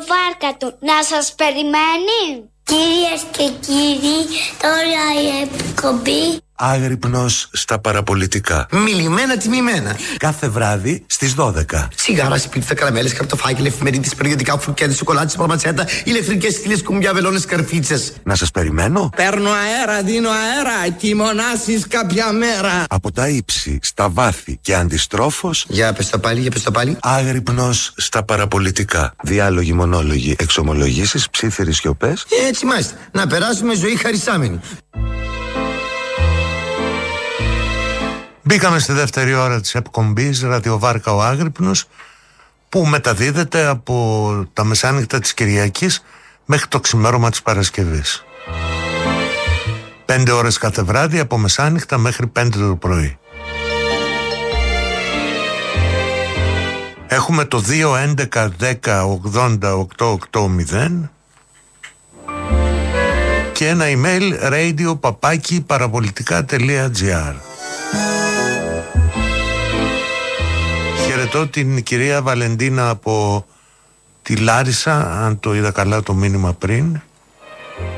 βάρκα του να σας περιμένει. Κυρίες και κύριοι, τώρα η εκπομπή Άγρυπνος στα παραπολιτικά. Μιλημένα τιμημένα. Κάθε βράδυ στις 12. Σιγάρα, πίτσα, καραμέλες, καρτοφάκια, εφημερίδες, περιοδικά, φουρκέδες, σοκολάτες, παρματσέτα, ηλεκτρικές στήλες, κουμπιά, βελόνες, καρφίτσες. Να σας περιμένω. Παίρνω αέρα, δίνω αέρα, κοιμονάσεις κάποια μέρα. Από τα ύψη, στα βάθη και αντιστρόφως. Για πες το πάλι. Άγρυπνος στα παραπολιτικά. Διάλογοι, μονόλογοι, εξομολογήσεις, ψίθυροι σιωπές. Έτσι μάλιστα. Να περάσουμε ζωή χαρισάμενη. Μπήκαμε στη δεύτερη ώρα της εκπομπής Ραδιοβάρκα ο Άγρυπνος, που μεταδίδεται από τα μεσάνυχτα της Κυριακής μέχρι το ξημέρωμα της Παρασκευής. 5 ώρες κάθε βράδυ, από μεσάνυχτα μέχρι 5 το πρωί. Έχουμε το 2-11-10-80-880 και ένα email radio@parapolitica.gr. Χαιρετώ την κυρία Βαλεντίνα από τη Λάρισα, αν το είδα καλά το μήνυμα πριν.